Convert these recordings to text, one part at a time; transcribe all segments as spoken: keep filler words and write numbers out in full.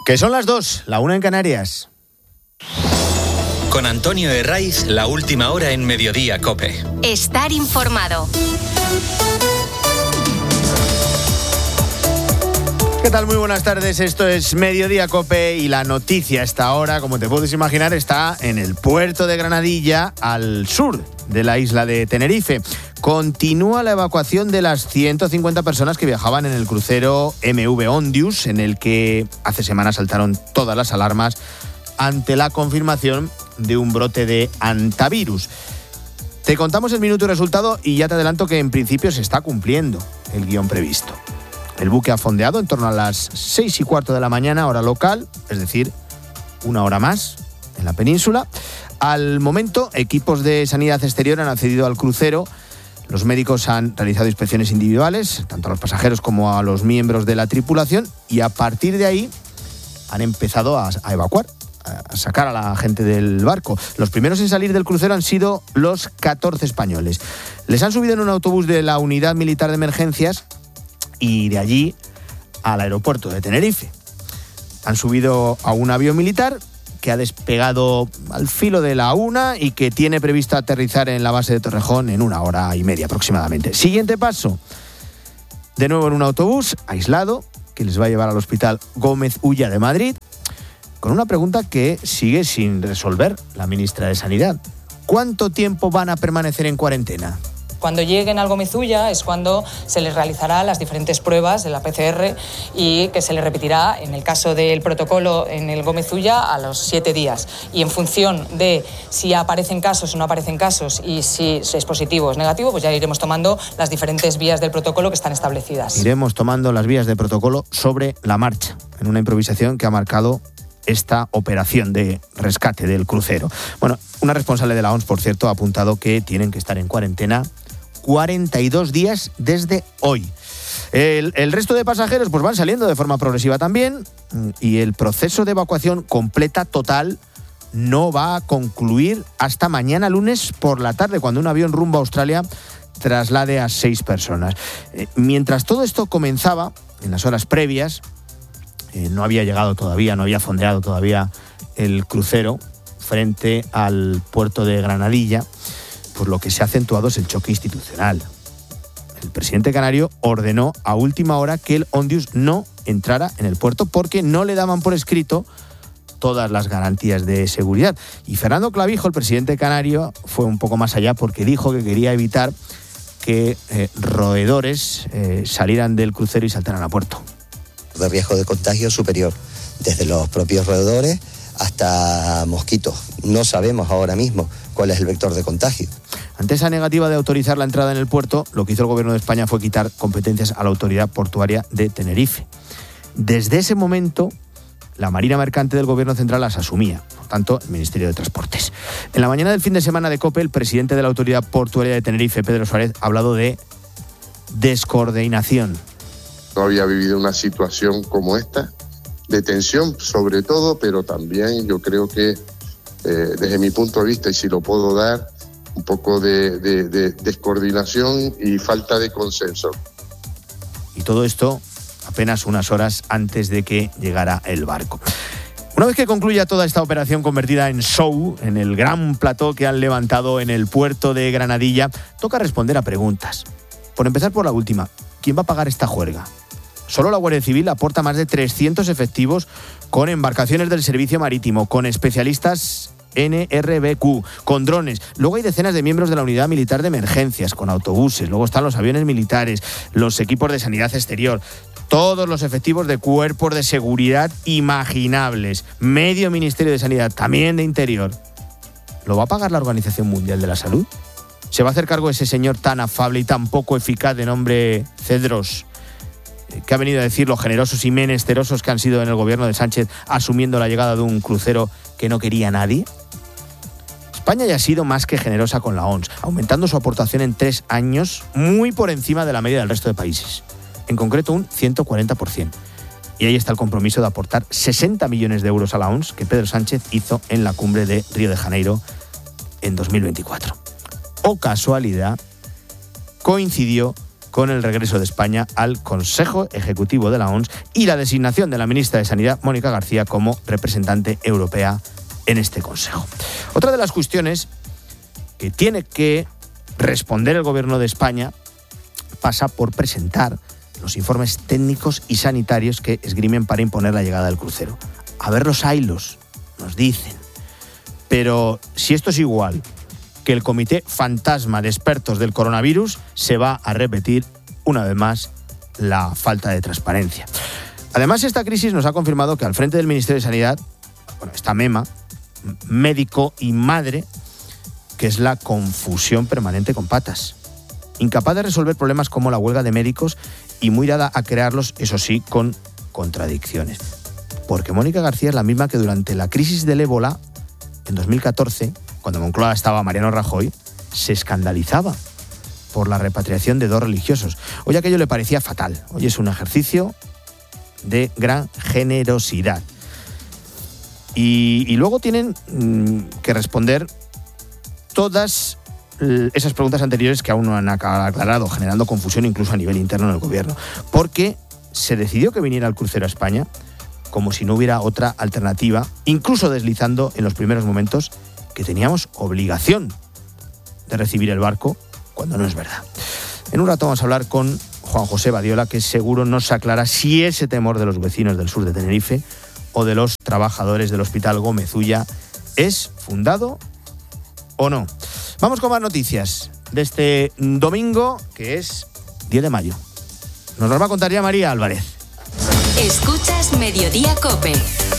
Que son las dos, la una en Canarias. Con Antonio Herraiz, la última hora en Mediodía COPE. Estar informado. ¿Qué tal? Muy buenas tardes, esto es Mediodía COPE y la noticia a esta hora, como te puedes imaginar, está en el puerto de Granadilla, al sur de la isla de Tenerife. Continúa la evacuación de las ciento cincuenta personas que viajaban en el crucero M V Ondius, en el que hace semanas saltaron todas las alarmas ante la confirmación de un brote de hantavirus. Te contamos el minuto y resultado y ya te adelanto que en principio se está cumpliendo el guión previsto. El buque ha fondeado en torno a las seis y cuarto de la mañana, hora local, es decir, una hora más en la península. Al momento, equipos de sanidad exterior han accedido al crucero. Los médicos han realizado inspecciones individuales, tanto a los pasajeros como a los miembros de la tripulación, y a partir de ahí han empezado a, a evacuar, a sacar a la gente del barco. Los primeros en salir del crucero han sido los catorce españoles. Les han subido en un autobús de la Unidad Militar de Emergencias y de allí al aeropuerto de Tenerife. Han subido a un avión militar que ha despegado al filo de la una y que tiene previsto aterrizar en la base de Torrejón en una hora y media aproximadamente. Siguiente paso, de nuevo en un autobús aislado que les va a llevar al Hospital Gómez Ulla de Madrid, con una pregunta que sigue sin resolver la ministra de Sanidad. ¿Cuánto tiempo van a permanecer en cuarentena? Cuando lleguen al Gómez Ulla es cuando se les realizará las diferentes pruebas de la P C R y que se les repetirá, en el caso del protocolo en el Gómez Ulla, a los siete días. Y en función de si aparecen casos o no aparecen casos y si es positivo o es negativo, pues ya iremos tomando las diferentes vías del protocolo que están establecidas. Iremos tomando las vías del protocolo sobre la marcha, en una improvisación que ha marcado esta operación de rescate del crucero. Bueno, una responsable de la O M S, por cierto, ha apuntado que tienen que estar en cuarentena cuarenta y dos días desde hoy. El, el resto de pasajeros pues van saliendo de forma progresiva también, y el proceso de evacuación completa total no va a concluir hasta mañana lunes por la tarde, cuando un avión rumbo a Australia traslade a seis personas. Eh, mientras todo esto comenzaba, en las horas previas, eh, no había llegado todavía, no había fondeado todavía el crucero frente al puerto de Granadilla, por lo que se ha acentuado es el choque institucional. El presidente canario ordenó a última hora que el Ondius no entrara en el puerto porque no le daban por escrito todas las garantías de seguridad. Y Fernando Clavijo, el presidente canario, fue un poco más allá porque dijo que quería evitar que eh, roedores eh, salieran del crucero y saltaran a puerto. De riesgo de contagio superior, desde los propios roedores hasta mosquitos. No sabemos ahora mismo cuál es el vector de contagio. Ante esa negativa de autorizar la entrada en el puerto, lo que hizo el gobierno de España fue quitar competencias a la autoridad portuaria de Tenerife. Desde ese momento, la Marina Mercante del Gobierno Central las asumía, por tanto, el Ministerio de Transportes. En la mañana del fin de semana de COPE, el presidente de la autoridad portuaria de Tenerife, Pedro Suárez, ha hablado de descoordinación. No había vivido una situación como esta, de tensión sobre todo, pero también yo creo que eh, desde mi punto de vista, y si lo puedo dar, un poco de, de, de descoordinación y falta de consenso. Y todo esto apenas unas horas antes de que llegara el barco. Una vez que concluya toda esta operación convertida en show, en el gran plató que han levantado en el puerto de Granadilla, toca responder a preguntas. Por empezar por la última, ¿quién va a pagar esta juerga? Solo la Guardia Civil aporta más de trescientos efectivos con embarcaciones del servicio marítimo, con especialistas N R B Q, con drones. Luego hay decenas de miembros de la Unidad Militar de Emergencias, con autobuses. Luego están los aviones militares, los equipos de sanidad exterior, todos los efectivos de cuerpos de seguridad imaginables, medio Ministerio de Sanidad, también de Interior. ¿Lo va a pagar la Organización Mundial de la Salud? ¿Se va a hacer cargo ese señor tan afable y tan poco eficaz de nombre Cedros, que ha venido a decir lo generosos y menesterosos que han sido en el gobierno de Sánchez, asumiendo la llegada de un crucero que no quería nadie? España ya ha sido más que generosa con la O M S, aumentando su aportación en tres años muy por encima de la media del resto de países, en concreto un ciento cuarenta por ciento. Y ahí está el compromiso de aportar sesenta millones de euros a la O M S que Pedro Sánchez hizo en la cumbre de Río de Janeiro en dos mil veinticuatro. O casualidad, coincidió con el regreso de España al Consejo Ejecutivo de la O M S y la designación de la ministra de Sanidad, Mónica García, como representante europea en este Consejo. Otra de las cuestiones que tiene que responder el Gobierno de España pasa por presentar los informes técnicos y sanitarios que esgrimen para imponer la llegada del crucero. A ver los haylos, nos dicen. Pero si esto es igual que el comité fantasma de expertos del coronavirus, se va a repetir una vez más la falta de transparencia. Además, esta crisis nos ha confirmado que al frente del Ministerio de Sanidad, bueno, está Mema, médico y madre, que es la confusión permanente con patas. Incapaz de resolver problemas como la huelga de médicos y muy dada a crearlos, eso sí, con contradicciones. Porque Mónica García es la misma que durante la crisis del ébola, en dos mil catorce, cuando en Moncloa estaba Mariano Rajoy, se escandalizaba por la repatriación de dos religiosos. Hoy aquello le parecía fatal. Hoy es un ejercicio de gran generosidad. Y, y luego tienen mmm, que responder todas esas preguntas anteriores que aún no han aclarado, generando confusión incluso a nivel interno en el gobierno. Porque se decidió que viniera el crucero a España como si no hubiera otra alternativa, incluso deslizando en los primeros momentos que teníamos obligación de recibir el barco, cuando no es verdad. En un rato vamos a hablar con Juan José Badiola, que seguro nos aclara si ese temor de los vecinos del sur de Tenerife o de los trabajadores del Hospital Gómez Ulla es fundado o no. Vamos con más noticias de este domingo, que es diez de mayo. Nos las va a contar ya María Álvarez. Escuchas Mediodía COPE.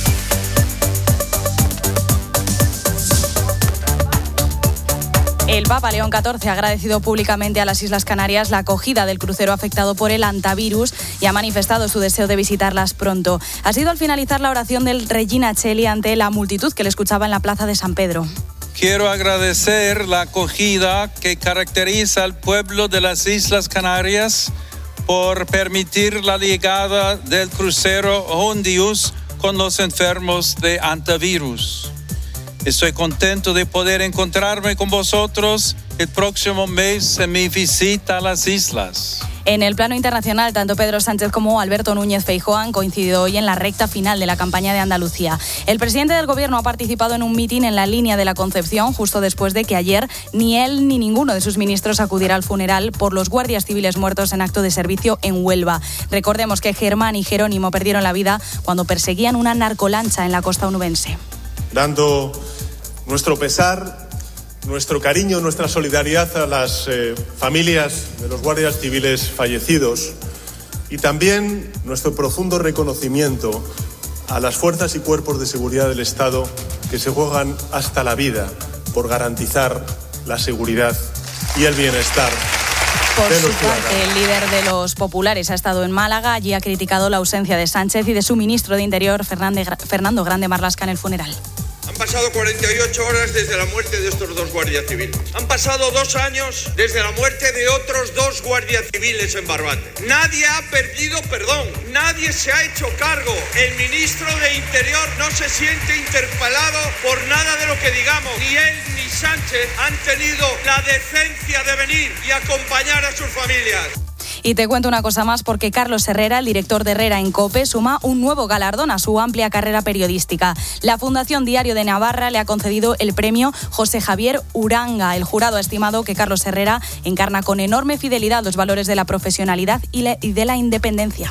El Papa León catorce ha agradecido públicamente a las Islas Canarias la acogida del crucero afectado por el hantavirus y ha manifestado su deseo de visitarlas pronto. Ha sido al finalizar la oración del Regina Coeli ante la multitud que le escuchaba en la plaza de San Pedro. Quiero agradecer la acogida que caracteriza al pueblo de las Islas Canarias por permitir la llegada del crucero Hondius con los enfermos de hantavirus. Estoy contento de poder encontrarme con vosotros el próximo mes en mi visita a las islas. En el plano internacional, tanto Pedro Sánchez como Alberto Núñez Feijóo han coincidido hoy en la recta final de la campaña de Andalucía. El presidente del Gobierno ha participado en un mitin en la línea de la Concepción justo después de que ayer ni él ni ninguno de sus ministros acudiera al funeral por los guardias civiles muertos en acto de servicio en Huelva. Recordemos que Germán y Jerónimo perdieron la vida cuando perseguían una narcolancha en la costa onubense. Dando nuestro pesar, nuestro cariño, nuestra solidaridad a las eh, familias de los guardias civiles fallecidos y también nuestro profundo reconocimiento a las fuerzas y cuerpos de seguridad del Estado que se juegan hasta la vida por garantizar la seguridad y el bienestar. Por su parte, el líder de los populares ha estado en Málaga. Allí ha criticado la ausencia de Sánchez y de su ministro de Interior, Fernando Grande Marlaska, en el funeral. Han pasado cuarenta y ocho horas desde la muerte de estos dos guardias civiles. Han pasado dos años desde la muerte de otros dos guardias civiles en Barbate. Nadie ha perdido perdón. Nadie se ha hecho cargo. El ministro de Interior no se siente interpelado por nada de lo que digamos. Ni él ni Sánchez han tenido la decencia de venir y acompañar a sus familias. Y te cuento una cosa más, porque Carlos Herrera, el director de Herrera en COPE, suma un nuevo galardón a su amplia carrera periodística. La Fundación Diario de Navarra le ha concedido el premio José Javier Uranga. El jurado ha estimado que Carlos Herrera encarna con enorme fidelidad los valores de la profesionalidad y de la independencia.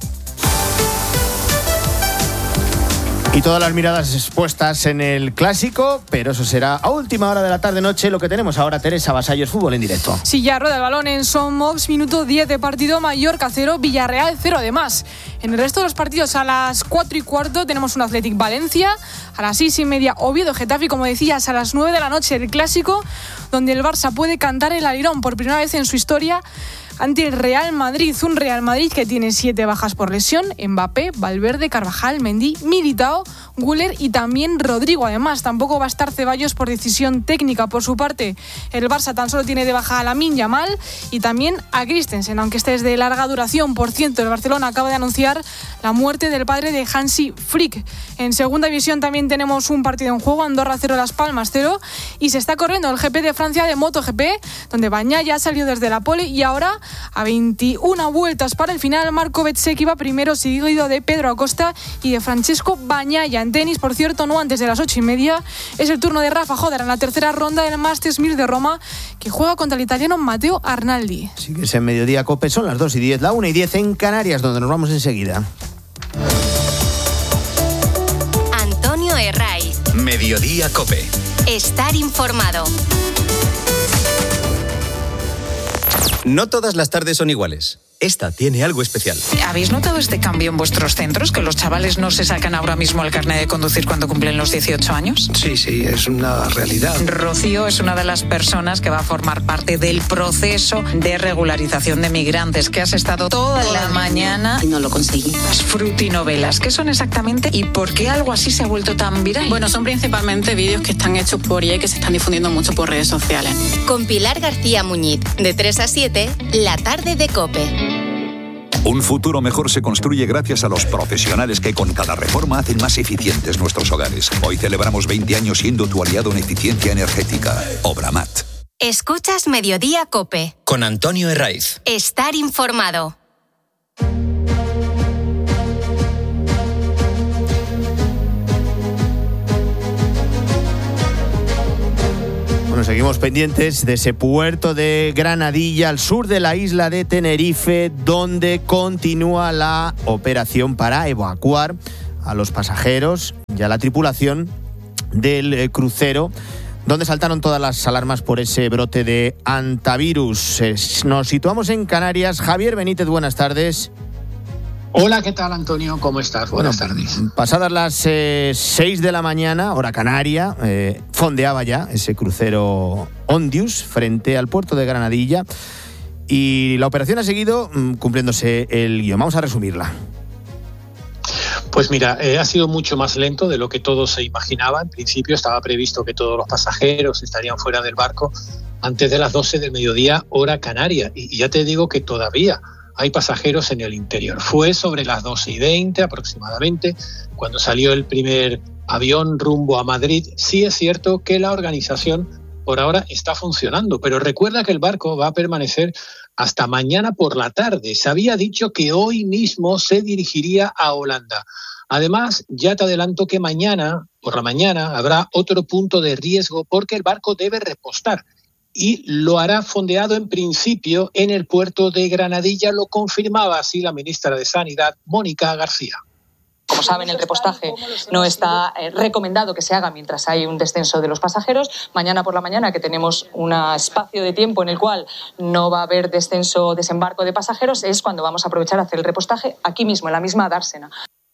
Y todas las miradas expuestas en el clásico, pero eso será a última hora de la tarde-noche. Lo que tenemos ahora, Teresa Vasallos, fútbol en directo. Sí, ya rueda el balón en Son Mox, minuto diez de partido, Mallorca cero, Villarreal cero. Además, en el resto de los partidos, a las cuatro y cuarto tenemos un Athletic Valencia, a las seis y media Oviedo Getafe, y como decías, a las nueve de la noche el clásico, donde el Barça puede cantar el alirón por primera vez en su historia ante el Real Madrid, un Real Madrid que tiene siete bajas por lesión: Mbappé, Valverde, Carvajal, Mendy, Militao, Güler y también Rodrigo. Además, tampoco va a estar Ceballos por decisión técnica. Por su parte, el Barça tan solo tiene de baja a Lamine Yamal y también a Christensen, aunque este es de larga duración. Por cierto, el Barcelona acaba de anunciar la muerte del padre de Hansi Flick. En segunda división también tenemos un partido en juego: Andorra cero, Las Palmas cero, y se está corriendo el G P de Francia de MotoGP, donde Bagnaia ha salido desde la pole y ahora a veintiuna vueltas para el final. Marco Bezzecchi va primero, seguido de Pedro Acosta y de Francesco Bagnaia. En tenis, por cierto, no antes de las ocho y media, es el turno de Rafa Jódar en la tercera ronda del Masters mil de Roma, que juega contra el italiano Matteo Arnaldi. Sí que es en Mediodía Cope, son las dos y diez, la una y diez en Canarias, donde nos vamos enseguida. Antonio Herraiz. Mediodía Cope. Estar informado. No todas las tardes son iguales. Esta tiene algo especial. ¿Habéis notado este cambio en vuestros centros? ¿Que los chavales no se sacan ahora mismo el carnet de conducir cuando cumplen los dieciocho años? Sí, sí, es una realidad. Rocío es una de las personas que va a formar parte del proceso de regularización de migrantes, que has estado toda la mañana... Y no lo conseguí. Las frutinovelas, ¿qué son exactamente y por qué algo así se ha vuelto tan viral? Bueno, son principalmente vídeos que están hechos por I A y que se están difundiendo mucho por redes sociales. Con Pilar García Muñiz, de tres a siete, la tarde de COPE. Un futuro mejor se construye gracias a los profesionales que con cada reforma hacen más eficientes nuestros hogares. Hoy celebramos veinte años siendo tu aliado en eficiencia energética. Obramat. Escuchas Mediodía COPE. Con Antonio Herraiz. Estar informado. Bueno, seguimos pendientes de ese puerto de Granadilla, al sur de la isla de Tenerife, donde continúa la operación para evacuar a los pasajeros y a la tripulación del crucero, donde saltaron todas las alarmas por ese brote de hantavirus. Nos situamos en Canarias. Javier Benítez, buenas tardes. Hola, ¿qué tal, Antonio? ¿Cómo estás? Buenas bueno, tardes. Pasadas las eh, seis de la mañana, hora canaria, eh, fondeaba ya ese crucero Ondius frente al puerto de Granadilla y la operación ha seguido mm, cumpliéndose el guión. Vamos a resumirla. Pues mira, eh, ha sido mucho más lento de lo que todos se imaginaba. En principio estaba previsto que todos los pasajeros estarían fuera del barco antes de las doce del mediodía, hora canaria. Y, y ya te digo que todavía hay pasajeros en el interior. Fue sobre las doce y veinte aproximadamente cuando salió el primer avión rumbo a Madrid. Sí es cierto que la organización por ahora está funcionando, pero recuerda que el barco va a permanecer hasta mañana por la tarde. Se había dicho que hoy mismo se dirigiría a Holanda. Además, ya te adelanto que mañana, por la mañana, habrá otro punto de riesgo porque el barco debe repostar. Y lo hará fondeado en principio en el puerto de Granadilla, lo confirmaba así la ministra de Sanidad, Mónica García. Como saben, el repostaje no está eh, recomendado que se haga mientras hay un descenso de los pasajeros. Mañana por la mañana, que tenemos un espacio de tiempo en el cual no va a haber descenso o desembarco de pasajeros, es cuando vamos a aprovechar a hacer el repostaje aquí mismo, en la misma dársena.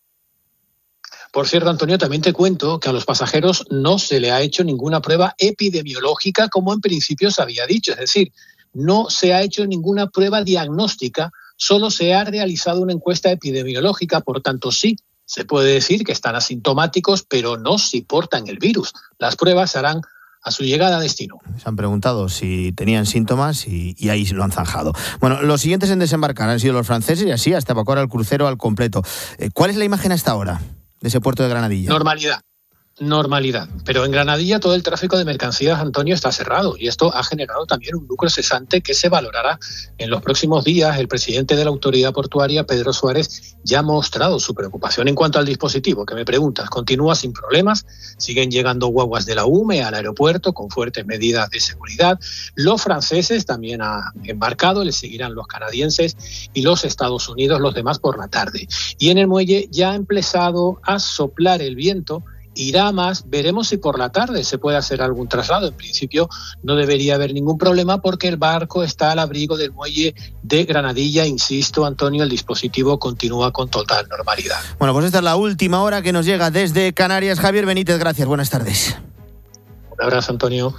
Por cierto, Antonio, también te cuento que a los pasajeros no se le ha hecho ninguna prueba epidemiológica como en principio se había dicho. Es decir, no se ha hecho ninguna prueba diagnóstica, solo se ha realizado una encuesta epidemiológica. Por tanto, sí, se puede decir que están asintomáticos, pero no si portan el virus. Las pruebas se harán a su llegada a destino. Se han preguntado si tenían síntomas y, y ahí lo han zanjado. Bueno, los siguientes en desembarcar han sido los franceses y así hasta evacuar el crucero al completo. ¿Cuál es la imagen hasta ahora de ese puerto de Granadilla? Normalidad, normalidad. Pero en Granadilla todo el tráfico de mercancías, Antonio, está cerrado y esto ha generado también un lucro cesante que se valorará en los próximos días. El presidente de la autoridad portuaria, Pedro Suárez, ya ha mostrado su preocupación en cuanto al dispositivo, que me preguntas, continúa sin problemas, siguen llegando guaguas de la U M E al aeropuerto con fuertes medidas de seguridad. Los franceses también han embarcado, les seguirán los canadienses y los Estados Unidos, los demás por la tarde. Y en el muelle ya ha empezado a soplar el viento. Irá más, veremos si por la tarde se puede hacer algún traslado. En principio no debería haber ningún problema porque el barco está al abrigo del muelle de Granadilla. Insisto, Antonio, el dispositivo continúa con total normalidad. Bueno, pues esta es la última hora que nos llega desde Canarias. Javier Benítez, gracias, buenas tardes. Un abrazo, Antonio.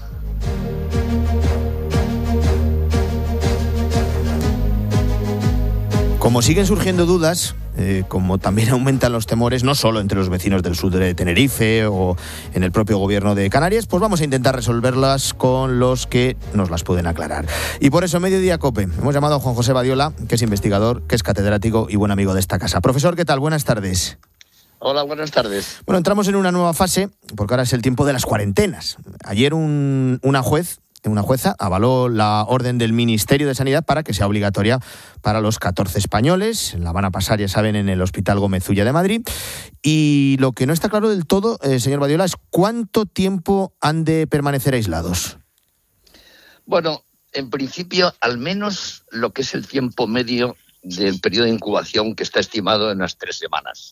Como siguen surgiendo dudas, eh, como también aumentan los temores, no solo entre los vecinos del sur de Tenerife o en el propio gobierno de Canarias, pues vamos a intentar resolverlas con los que nos las pueden aclarar. Y por eso, Mediodía COPE, hemos llamado a Juan José Badiola, que es investigador, que es catedrático y buen amigo de esta casa. Profesor, ¿qué tal? Buenas tardes. Hola, buenas tardes. Bueno, entramos en una nueva fase, porque ahora es el tiempo de las cuarentenas. Ayer un, una juez una jueza avaló la orden del Ministerio de Sanidad para que sea obligatoria para los catorce españoles. La van a pasar, ya saben, en el Hospital Gómez Ulla de Madrid. Y lo que no está claro del todo, eh, señor Badiola, es cuánto tiempo han de permanecer aislados. Bueno, en principio, al menos lo que es el tiempo medio del periodo de incubación, que está estimado en unas tres semanas.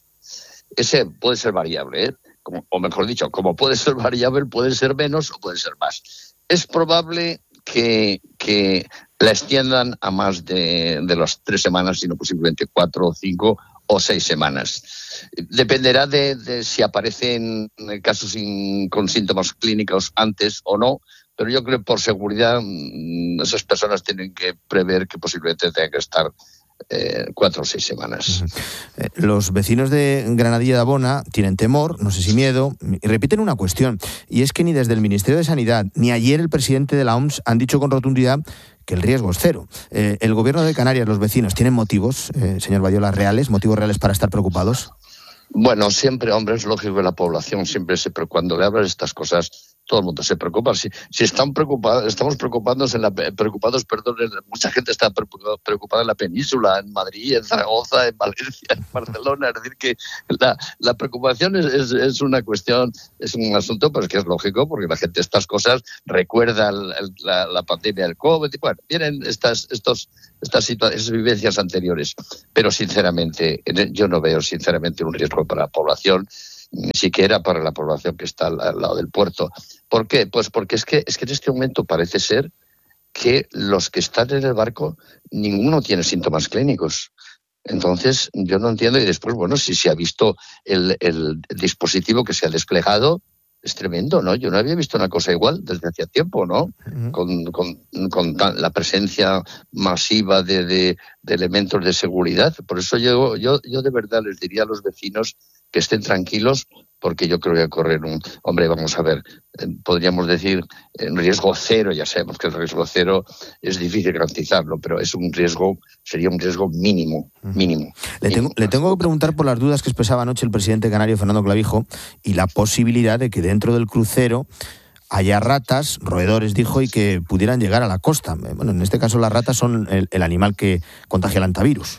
Ese puede ser variable, ¿eh? Como, o mejor dicho, como puede ser variable, puede ser menos o puede ser más. Es probable que, que la extiendan a más de, de las tres semanas, sino posiblemente cuatro o cinco o seis semanas. Dependerá de, de si aparecen casos sin, con síntomas clínicos antes o no, pero yo creo que por seguridad esas personas tienen que prever que posiblemente tengan que estar Eh, cuatro o seis semanas. Uh-huh. Los vecinos de Granadilla de Abona tienen temor, no sé si miedo, y repiten una cuestión, y es que ni desde el Ministerio de Sanidad ni ayer el presidente de la O M S han dicho con rotundidad que el riesgo es cero. Eh, ¿El gobierno de Canarias, los vecinos, tienen motivos, eh, señor Badiola, reales, motivos reales para estar preocupados? Bueno, siempre, hombre, es lógico que la población siempre se preocupa. Cuando le hablas de estas cosas, todo el mundo se preocupa. Si, si están preocupados, estamos preocupados en la, preocupados, perdón, en, mucha gente está preocupada en la península, en Madrid, en Zaragoza, en Valencia, en Barcelona. Es decir, que la, la preocupación es, es, es una cuestión, es un asunto, pues que es lógico, porque la gente estas cosas recuerda el, el, la, la pandemia del COVID, y bueno, vienen estas, estos, estas situaciones, vivencias anteriores. Pero sinceramente, yo no veo sinceramente un riesgo para la población, ni siquiera para la población que está al, al lado del puerto. ¿Por qué? Pues porque es que, es que en este momento parece ser que los que están en el barco, ninguno tiene síntomas clínicos. Entonces, yo no entiendo. Y después, bueno, si se ha visto el, el dispositivo que se ha desplegado, es tremendo, ¿no? Yo no había visto una cosa igual desde hacía tiempo, ¿no? Uh-huh. Con, con, con tan, la presencia masiva de, de, de elementos de seguridad. Por eso yo, yo, yo de verdad les diría a los vecinos que estén tranquilos, porque yo creo que correr un... Hombre, vamos a ver, eh, podríamos decir en riesgo cero, ya sabemos que el riesgo cero es difícil garantizarlo, pero es un riesgo, sería un riesgo mínimo, mínimo. Le tengo, mínimo. le tengo que preguntar por las dudas que expresaba anoche el presidente canario, Fernando Clavijo, y la posibilidad de que dentro del crucero haya ratas, roedores, dijo, y que pudieran llegar a la costa. Bueno, en este caso las ratas son el, el animal que contagia el hantavirus.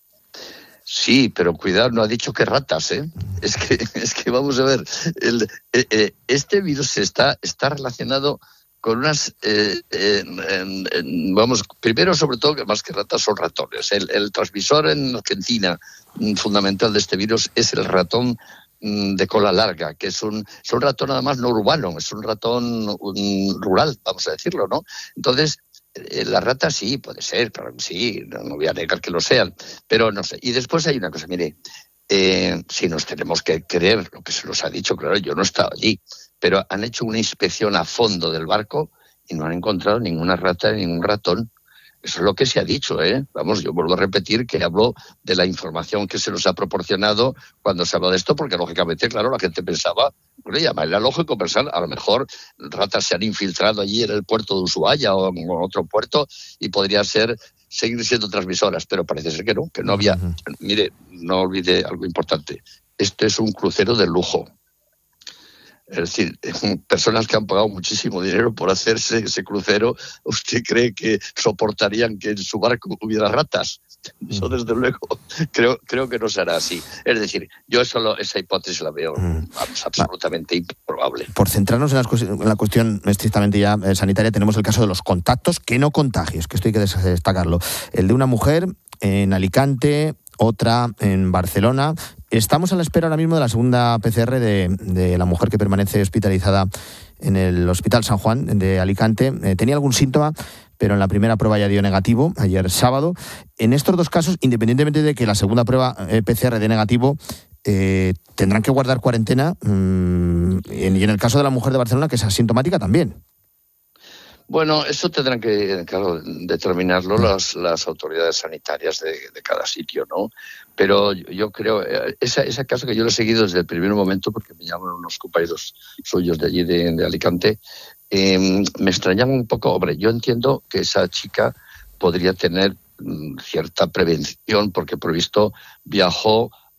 Sí, pero cuidado, no ha dicho que ratas, ¿eh? Es que, es que vamos a ver, el, eh, este virus está, está relacionado con unas, eh, eh, eh, vamos, primero sobre todo, que más que ratas son ratones. El, el transmisor en Argentina fundamental de este virus es el ratón de cola larga, que es un, es un ratón además no urbano, es un ratón un, rural, vamos a decirlo, ¿no? Entonces, las ratas sí, puede ser, claro que sí, no, no voy a negar que lo sean, pero no sé. Y después hay una cosa, mire, eh, si nos tenemos que creer lo que se nos ha dicho, claro, yo no he estado allí, pero han hecho una inspección a fondo del barco y no han encontrado ninguna rata ni ningún ratón. Eso es lo que se ha dicho, ¿eh? Vamos, yo vuelvo a repetir que hablo de la información que se nos ha proporcionado cuando se habla de esto, porque lógicamente, claro, la gente pensaba, bueno, ya era lógico pensar, a lo mejor ratas se han infiltrado allí en el puerto de Ushuaia o en otro puerto y podría ser seguir siendo transmisoras, pero parece ser que no, que no había. Uh-huh. Mire, no olvide algo importante, este es un crucero de lujo. Es decir, personas que han pagado muchísimo dinero por hacerse ese crucero, ¿usted cree que soportarían que en su barco hubiera ratas? Eso desde luego creo creo que no será así. Es decir, yo eso lo, esa hipótesis la veo vamos, absolutamente improbable. Por centrarnos en, las, en la cuestión estrictamente ya eh, sanitaria, tenemos el caso de los contactos, que no contagios, que esto hay que destacarlo. El de una mujer en Alicante, otra en Barcelona. Estamos a la espera ahora mismo de la segunda P C R de, de la mujer que permanece hospitalizada en el Hospital San Juan de Alicante. Eh, tenía algún síntoma, pero en la primera prueba ya dio negativo, ayer sábado. En estos dos casos, independientemente de que la segunda prueba eh, P C R dé negativo, eh, tendrán que guardar cuarentena, mmm, y en el caso de la mujer de Barcelona, que es asintomática también. Bueno, eso tendrán que, claro, determinarlo las, las autoridades sanitarias de, de cada sitio, ¿no? Pero yo, yo creo, ese, ese caso que yo lo he seguido desde el primer momento, porque me llaman unos compañeros suyos de allí, de, de Alicante, eh, me extrañaba un poco. Hombre, yo entiendo que esa chica podría tener mm, cierta prevención, porque por visto viajó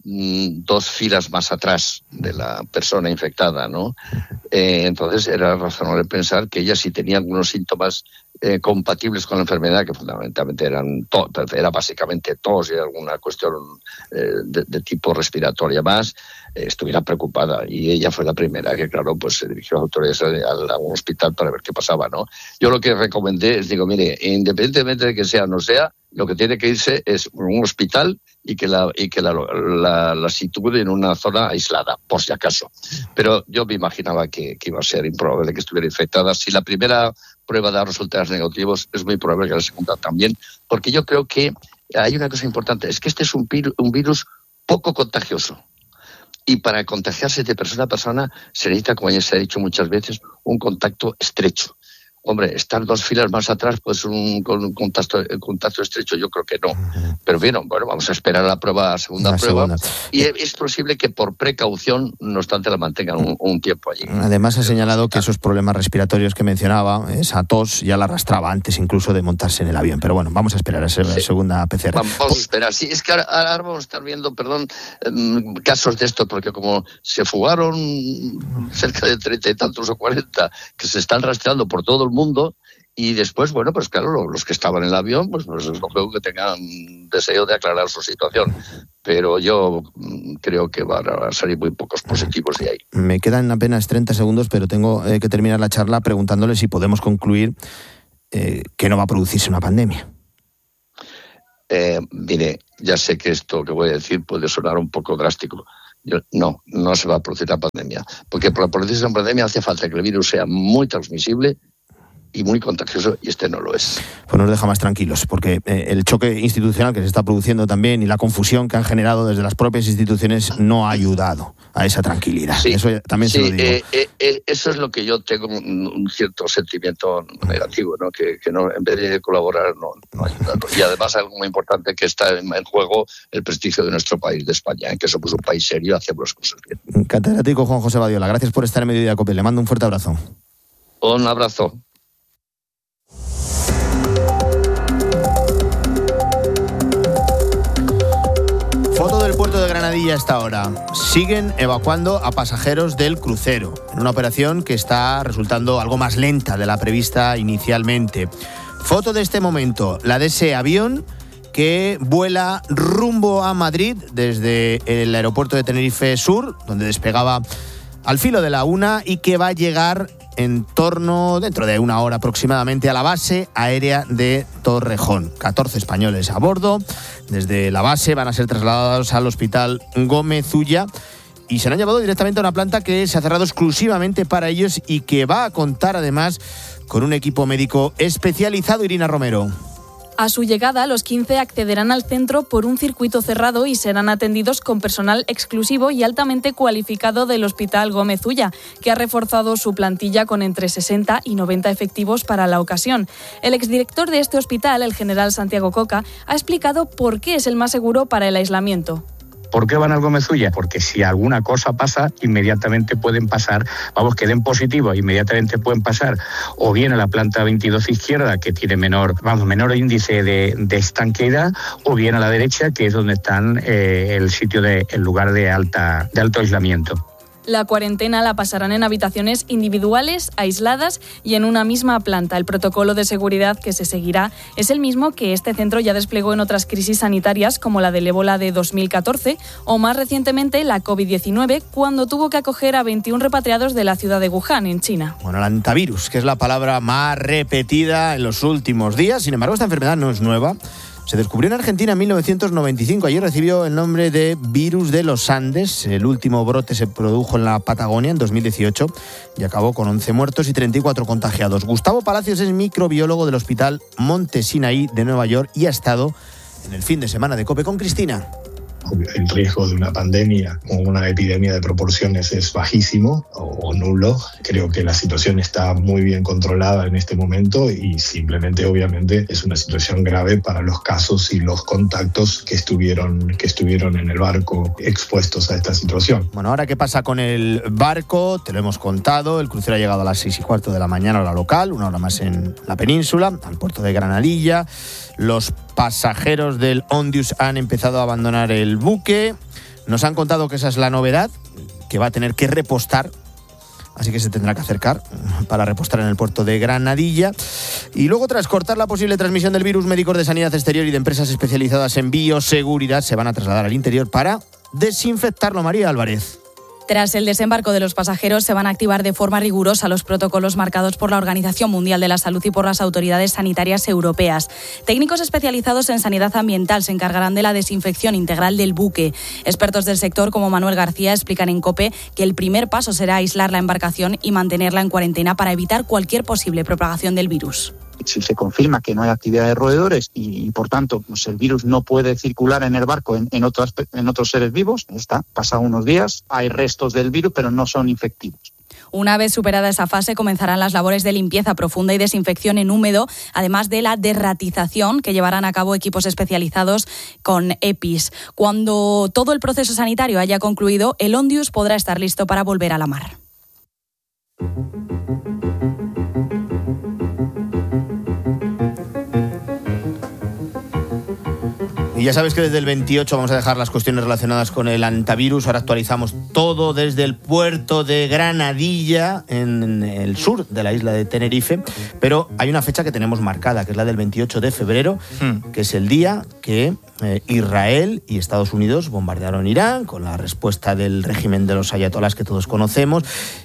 mm, dos filas más atrás de la persona infectada, ¿no? Eh, entonces era razonable pensar que ella, si tenía algunos síntomas eh, compatibles con la enfermedad, que fundamentalmente eran to- era básicamente tos y alguna cuestión eh, de, de tipo respiratoria más, eh, estuviera preocupada. Y ella fue la primera que, claro, pues se dirigió a autoridades a, a un hospital para ver qué pasaba, ¿no? Yo lo que recomendé es, digo, mire, independientemente de que sea o no sea, lo que tiene que irse es un hospital y que la y que la, la, la sitúe en una zona aislada, por si acaso. Pero yo me imaginaba que, que iba a ser improbable que estuviera infectada. Si la primera prueba da resultados negativos, es muy probable que la segunda también, porque yo creo que hay una cosa importante, es que este es un virus, un virus poco contagioso. Y para contagiarse de persona a persona se necesita, como ya se ha dicho muchas veces, un contacto estrecho. Hombre, estar dos filas más atrás, pues un, con un contacto, contacto estrecho, yo creo que no. Pero bien, bueno, vamos a esperar a la prueba, la segunda la prueba. Segunda. Y es posible que por precaución, no obstante, la mantengan un, un tiempo allí. Además, ha señalado que esos problemas respiratorios que mencionaba, esa tos, ya la arrastraba antes incluso de montarse en el avión. Pero bueno, vamos a esperar a esa sí. segunda P C R. Vamos, vamos a esperar. Sí, es que ahora, ahora vamos a estar viendo, perdón, casos de esto, porque como se fugaron cerca de treinta y tantos o cuarenta, que se están rastreando por todo el mundo, y después, bueno, pues claro, los que estaban en el avión, pues, pues es lógico que tengan deseo de aclarar su situación. Pero yo creo que van a salir muy pocos positivos de ahí. Me quedan apenas treinta segundos, pero tengo eh, que terminar la charla preguntándole si podemos concluir eh, que no va a producirse una pandemia. Eh, mire, ya sé que esto que voy a decir puede sonar un poco drástico. Yo, no, no se va a producir la pandemia. Porque para producirse una pandemia hace falta que el virus sea muy transmisible y muy contagioso, y este no lo es. Pues nos deja más tranquilos, porque eh, el choque institucional que se está produciendo también y la confusión que han generado desde las propias instituciones no ha ayudado a esa tranquilidad. Sí, eso también sí, se lo digo. Eh, eh, eh, eso es lo que yo tengo un, un cierto sentimiento negativo, ¿no? Que, que no, en vez de colaborar, no, no ayuda. Y además algo muy importante, que está en, en juego el prestigio de nuestro país, de España, en que somos un país serio y hacemos las cosas bien. Catedrático Juan José Badiola, gracias por estar en Mediodía Cope. Le mando un fuerte abrazo. Un abrazo. Foto del puerto de Granadilla a esta hora. Siguen evacuando a pasajeros del crucero, en una operación que está resultando algo más lenta de la prevista inicialmente. Foto de este momento, la de ese avión que vuela rumbo a Madrid desde el aeropuerto de Tenerife Sur, donde despegaba al filo de la una y que va a llegar en torno, dentro de una hora aproximadamente, a la base aérea de Torrejón. catorce españoles a bordo. Desde la base van a ser trasladados al hospital Gómez Ulla y serán llevados directamente a una planta que se ha cerrado exclusivamente para ellos y que va a contar además con un equipo médico especializado. Irina Romero. A su llegada, los quince accederán al centro por un circuito cerrado y serán atendidos con personal exclusivo y altamente cualificado del Hospital Gómez Ulla, que ha reforzado su plantilla con entre sesenta y noventa efectivos para la ocasión. El exdirector de este hospital, el general Santiago Coca, ha explicado por qué es el más seguro para el aislamiento. ¿Por qué van al Gómez Ulla? Porque si alguna cosa pasa, inmediatamente pueden pasar, vamos, que den positivo, inmediatamente pueden pasar o bien a la planta veintidós izquierda, que tiene menor, vamos, menor índice de, de estanqueidad, o bien a la derecha, que es donde están eh, el sitio de, el lugar de alta, de alto aislamiento. La cuarentena la pasarán en habitaciones individuales, aisladas y en una misma planta. El protocolo de seguridad que se seguirá es el mismo que este centro ya desplegó en otras crisis sanitarias, como la del ébola de dos mil catorce o más recientemente la covid diecinueve, cuando tuvo que acoger a veintiún repatriados de la ciudad de Wuhan, en China. Bueno, el antivirus, que es la palabra más repetida en los últimos días. Sin embargo, esta enfermedad no es nueva. Se descubrió en Argentina en mil novecientos noventa y cinco. Allí recibió el nombre de virus de los Andes. El último brote se produjo en la Patagonia en dos mil dieciocho y acabó con once muertos y treinta y cuatro contagiados. Gustavo Palacios es microbiólogo del Hospital Monte Sinaí de Nueva York y ha estado en el fin de semana de COPE con Cristina. El riesgo de una pandemia o una epidemia de proporciones es bajísimo o, o nulo. Creo que la situación está muy bien controlada en este momento y simplemente, obviamente, es una situación grave para los casos y los contactos que estuvieron, que estuvieron en el barco expuestos a esta situación. Bueno, ahora, ¿qué pasa con el barco? Te lo hemos contado. El crucero ha llegado a las seis y cuarto de la mañana, hora local, una hora más en la península, al puerto de Granadilla. Los pasajeros del Ondius han empezado a abandonar el buque. Nos han contado que esa es la novedad, que va a tener que repostar, así que se tendrá que acercar para repostar en el puerto de Granadilla. Y luego, tras cortar la posible transmisión del virus, médicos de sanidad exterior y de empresas especializadas en bioseguridad se van a trasladar al interior para desinfectarlo. María Álvarez. Tras el desembarco de los pasajeros, se van a activar de forma rigurosa los protocolos marcados por la Organización Mundial de la Salud y por las autoridades sanitarias europeas. Técnicos especializados en sanidad ambiental se encargarán de la desinfección integral del buque. Expertos del sector, como Manuel García, explican en COPE que el primer paso será aislar la embarcación y mantenerla en cuarentena para evitar cualquier posible propagación del virus. Si se confirma que no hay actividad de roedores y, y por tanto, pues el virus no puede circular en el barco en, en, otros, en otros seres vivos, está, pasan unos días, hay restos del virus, pero no son infectivos. Una vez superada esa fase, comenzarán las labores de limpieza profunda y desinfección en húmedo, además de la derratización que llevarán a cabo equipos especializados con EPIs. Cuando todo el proceso sanitario haya concluido, el Ondius podrá estar listo para volver a la mar. Y ya sabes que desde el veintiocho vamos a dejar las cuestiones relacionadas con el antivirus. Ahora actualizamos todo desde el puerto de Granadilla, en el sur de la isla de Tenerife. Pero hay una fecha que tenemos marcada, que es la del veintiocho de febrero, hmm. que es el día que eh, Israel y Estados Unidos bombardearon Irán, con la respuesta del régimen de los ayatolás que todos conocemos.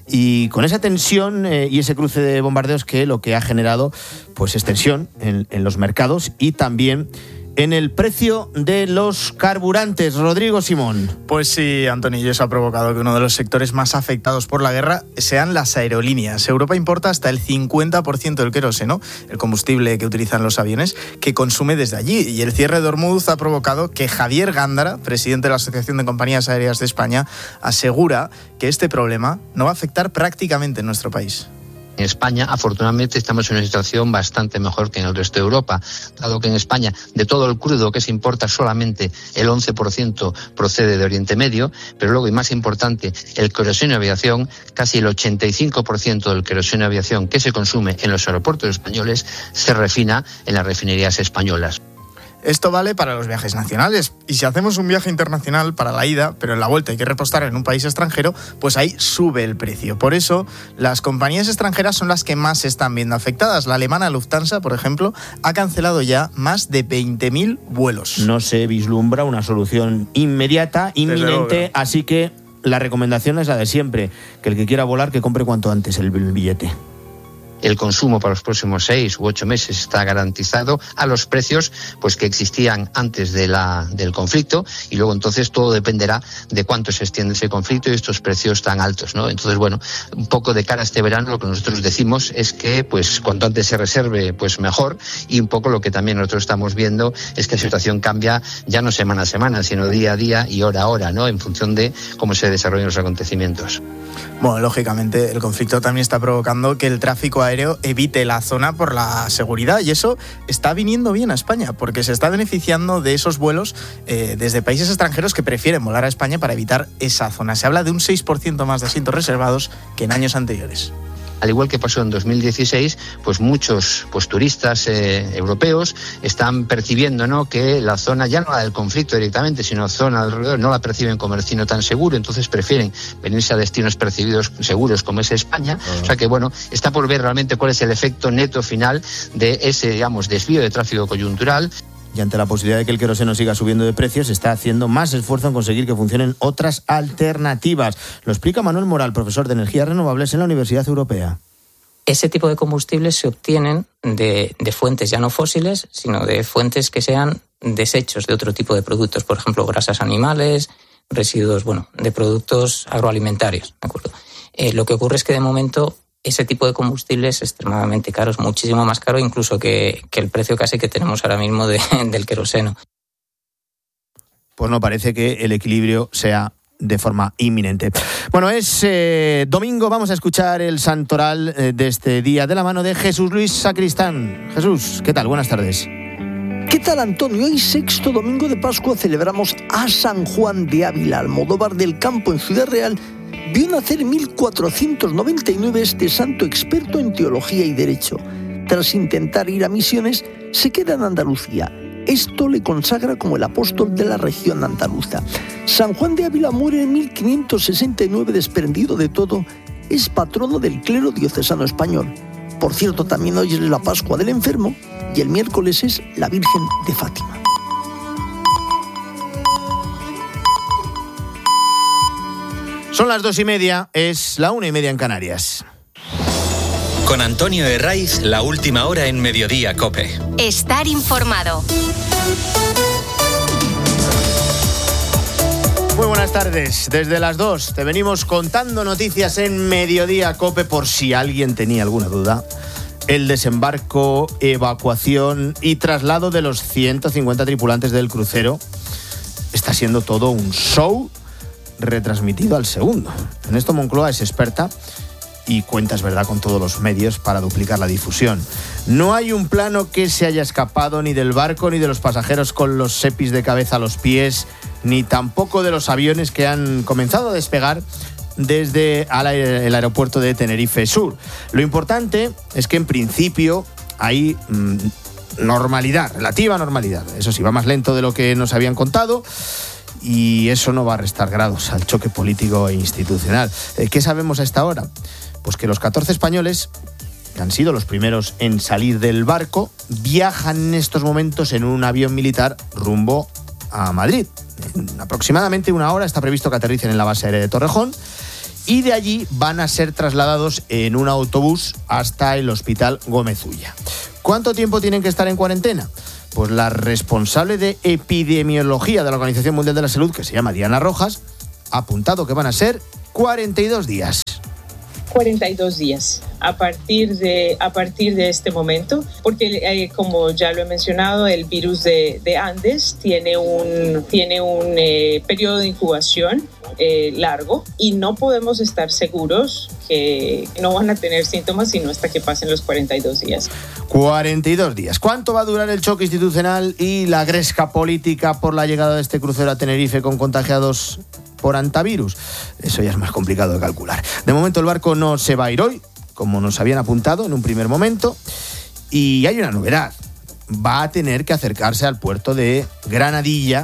Y con esa tensión eh, y ese cruce de bombardeos que lo que ha generado pues es tensión en, en los mercados y también en el precio de los carburantes. Rodrigo Simón. Pues sí, Antonio, y eso ha provocado que uno de los sectores más afectados por la guerra sean las aerolíneas. Europa importa hasta el cincuenta por ciento del queroseno, el combustible que utilizan los aviones, que consume desde allí. Y el cierre de Hormuz ha provocado que Javier Gándara, presidente de la Asociación de Compañías Aéreas de España, asegura que este problema no va a afectar prácticamente en nuestro país. En España, afortunadamente, estamos en una situación bastante mejor que en el resto de Europa, dado que en España, de todo el crudo que se importa, solamente el once por ciento procede de Oriente Medio, pero luego, y más importante, el queroseno de aviación, casi el ochenta y cinco por ciento del queroseno de aviación que se consume en los aeropuertos españoles se refina en las refinerías españolas. Esto vale para los viajes nacionales, y si hacemos un viaje internacional para la ida, pero en la vuelta hay que repostar en un país extranjero, pues ahí sube el precio. Por eso, las compañías extranjeras son las que más se están viendo afectadas. La alemana Lufthansa, por ejemplo, ha cancelado ya más de veinte mil vuelos. No se vislumbra una solución inmediata, inminente, así que la recomendación es la de siempre, que el que quiera volar, que compre cuanto antes el billete. El consumo para los próximos seis u ocho meses está garantizado a los precios pues que existían antes de la, del conflicto, y luego entonces todo dependerá de cuánto se extiende ese conflicto y estos precios tan altos, ¿no? Entonces, bueno, un poco de cara a este verano lo que nosotros decimos es que pues cuanto antes se reserve, pues mejor, y un poco lo que también nosotros estamos viendo es que la situación cambia ya no semana a semana, sino día a día y hora a hora, ¿no? En función de cómo se desarrollan los acontecimientos. Bueno, lógicamente el conflicto también está provocando que el tráfico aéreo evite la zona por la seguridad, y eso está viniendo bien a España porque se está beneficiando de esos vuelos eh, desde países extranjeros que prefieren volar a España para evitar esa zona. Se habla de un seis por ciento más de asientos reservados que en años anteriores. Al igual que pasó en dos mil dieciséis, pues muchos pues turistas eh, europeos están percibiendo, ¿no?, que la zona, ya no la del conflicto directamente, sino la zona alrededor, no la perciben como destino tan seguro, entonces prefieren venirse a destinos percibidos seguros como es España. Uh-huh. O sea que, bueno, está por ver realmente cuál es el efecto neto final de ese, digamos, desvío de tráfico coyuntural. Y ante la posibilidad de que el queroseno siga subiendo de precios, se está haciendo más esfuerzo en conseguir que funcionen otras alternativas. Lo explica Manuel Moral, profesor de energías renovables en la Universidad Europea. Ese tipo de combustibles se obtienen de, de fuentes ya no fósiles, sino de fuentes que sean desechos de otro tipo de productos, por ejemplo, grasas animales, residuos, bueno, de productos agroalimentarios, ¿de acuerdo? Eh, lo que ocurre es que de momento ese tipo de combustible es extremadamente caro, es muchísimo más caro incluso que, que el precio casi que tenemos ahora mismo de, del queroseno. Pues no parece que el equilibrio sea de forma inminente. Bueno, es eh, domingo, vamos a escuchar el santoral eh, de este día de la mano de Jesús Luis Sacristán. Jesús, ¿qué tal? Buenas tardes. ¿Qué tal, Antonio? Hoy, sexto domingo de Pascua, celebramos a San Juan de Ávila. Almodóvar del Campo, en Ciudad Real, vio nacer en mil cuatrocientos noventa y nueve este santo experto en teología y derecho. Tras intentar ir a misiones, se queda en Andalucía. Esto le consagra como el apóstol de la región andaluza. San Juan de Ávila muere en mil quinientos sesenta y nueve desprendido de todo. Es patrono del clero diocesano español. Por cierto, también hoy es la Pascua del Enfermo y el miércoles es la Virgen de Fátima. Son las dos y media, es la una y media en Canarias. Con Antonio Herraiz, la última hora en Mediodía COPE. Estar informado. Muy buenas tardes. Desde las dos te venimos contando noticias en Mediodía COPE por si alguien tenía alguna duda. El desembarco, evacuación y traslado de los ciento cincuenta tripulantes del crucero está siendo todo un show retransmitido al segundo. En esto Moncloa es experta y cuenta, es verdad, con todos los medios para duplicar la difusión. No hay un plano que se haya escapado ni del barco ni de los pasajeros con los sepis de cabeza a los pies, ni tampoco de los aviones que han comenzado a despegar desde el aeropuerto de Tenerife Sur. Lo importante es que en principio hay mmm, normalidad, relativa normalidad. Eso sí, va más lento de lo que nos habían contado, y eso no va a restar grados al choque político e institucional. ¿Qué sabemos a esta hora? Pues que los catorce españoles, que han sido los primeros en salir del barco, viajan en estos momentos en un avión militar rumbo a Madrid. En aproximadamente una hora está previsto que aterricen en la base aérea de Torrejón y de allí van a ser trasladados en un autobús hasta el Hospital Gómez Ulla. ¿Cuánto tiempo tienen que estar en cuarentena? Pues la responsable de epidemiología de la Organización Mundial de la Salud, que se llama Diana Rojas, ha apuntado que van a ser cuarenta y dos días. cuarenta y dos días a partir de, a partir de este momento, porque eh, como ya lo he mencionado, el virus de, de Andes tiene un, tiene un eh, periodo de incubación eh, largo y no podemos estar seguros que no van a tener síntomas sino hasta que pasen los cuarenta y dos días. cuarenta y dos días. ¿Cuánto va a durar el choque institucional y la gresca política por la llegada de este crucero a Tenerife con contagiados por antivirus? Eso ya es más complicado de calcular. De momento el barco no se va a ir hoy, como nos habían apuntado en un primer momento, y hay una novedad. Va a tener que acercarse al puerto de Granadilla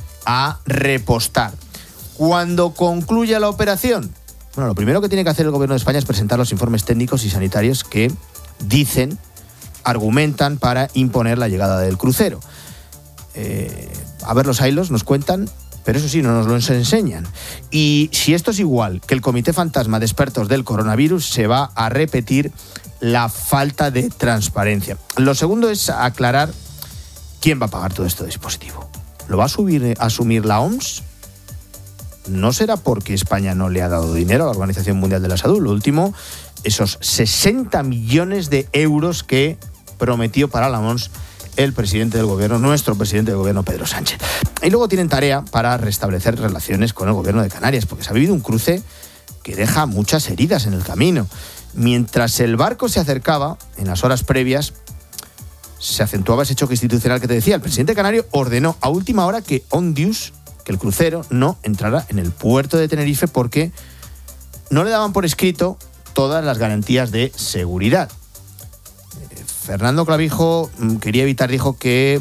a repostar. Cuando concluya la operación, bueno, lo primero que tiene que hacer el Gobierno de España es presentar los informes técnicos y sanitarios que dicen, argumentan para imponer la llegada del crucero. Eh, a ver, los hilos nos cuentan, pero eso sí, no nos lo enseñan. Y si esto es igual que el Comité Fantasma de Expertos del Coronavirus, se va a repetir la falta de transparencia. Lo segundo es aclarar quién va a pagar todo este dispositivo. ¿Lo va a subir, a asumir la O M S? No será porque España no le ha dado dinero a la Organización Mundial de la Salud. Lo último, esos sesenta millones de euros que prometió para la O M S el presidente del gobierno, nuestro presidente del gobierno, Pedro Sánchez. Y luego tienen tarea para restablecer relaciones con el gobierno de Canarias, porque se ha vivido un cruce que deja muchas heridas en el camino. Mientras el barco se acercaba, en las horas previas, se acentuaba ese choque institucional que te decía. El presidente canario ordenó a última hora que Ondius, que el crucero, no entrara en el puerto de Tenerife porque no le daban por escrito todas las garantías de seguridad. Fernando Clavijo quería evitar, dijo, que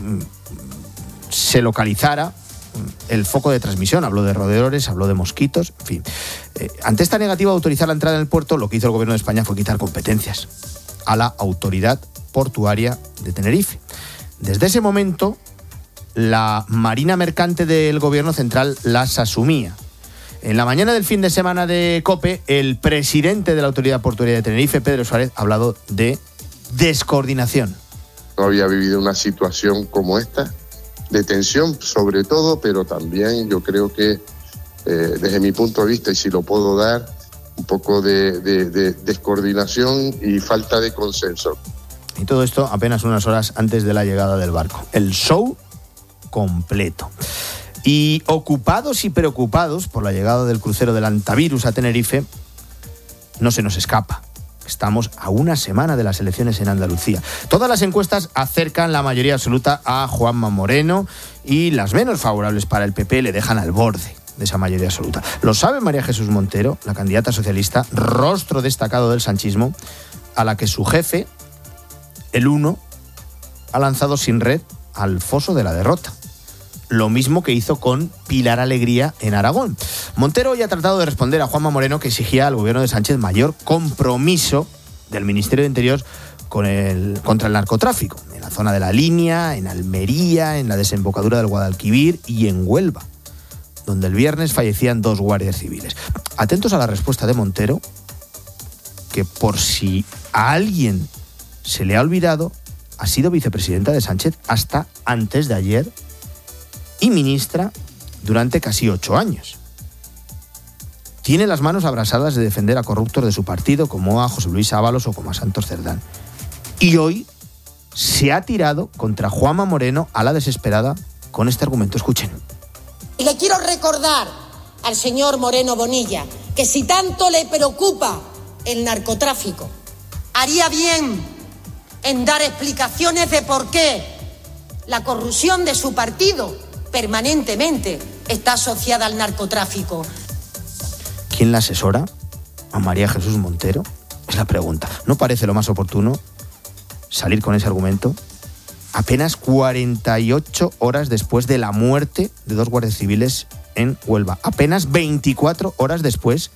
se localizara el foco de transmisión. Habló de roedores, habló de mosquitos, en fin. Eh, ante esta negativa de autorizar la entrada en el puerto, lo que hizo el Gobierno de España fue quitar competencias a la Autoridad Portuaria de Tenerife. Desde ese momento, la Marina Mercante del Gobierno Central las asumía. En la mañana del fin de semana de COPE, el presidente de la Autoridad Portuaria de Tenerife, Pedro Suárez, ha hablado de descoordinación. No había vivido una situación como esta, de tensión sobre todo, pero también yo creo que eh, desde mi punto de vista, y si lo puedo dar, un poco de, de, de descoordinación y falta de consenso. Y todo esto apenas unas horas antes de la llegada del barco. El show completo. Y ocupados y preocupados por la llegada del crucero del antivirus a Tenerife, no se nos escapa. Estamos a una semana de las elecciones en Andalucía. Todas las encuestas acercan la mayoría absoluta a Juanma Moreno y las menos favorables para el P P le dejan al borde de esa mayoría absoluta. Lo sabe María Jesús Montero, la candidata socialista, rostro destacado del sanchismo, a la que su jefe, el Uno, ha lanzado sin red al foso de la derrota. Lo mismo que hizo con Pilar Alegría en Aragón. Montero hoy ha tratado de responder a Juanma Moreno, que exigía al gobierno de Sánchez mayor compromiso del Ministerio de Interior con el, contra el narcotráfico, en la zona de La Línea, en Almería, en la desembocadura del Guadalquivir y en Huelva, donde el viernes fallecían dos guardias civiles. Atentos a la respuesta de Montero, que por si a alguien se le ha olvidado, ha sido vicepresidenta de Sánchez hasta antes de ayer y ministra durante casi ocho años. Tiene las manos abrasadas de defender a corruptos de su partido, como a José Luis Ábalos o como a Santos Cerdán. Y hoy se ha tirado contra Juanma Moreno a la desesperada con este argumento. Escuchen. Y le quiero recordar al señor Moreno Bonilla que si tanto le preocupa el narcotráfico, haría bien en dar explicaciones de por qué la corrupción de su partido permanentemente está asociada al narcotráfico. ¿Quién la asesora? ¿A María Jesús Montero? Es la pregunta. ¿No parece lo más oportuno salir con ese argumento apenas cuarenta y ocho horas después de la muerte de dos guardias civiles en Huelva? Apenas veinticuatro horas después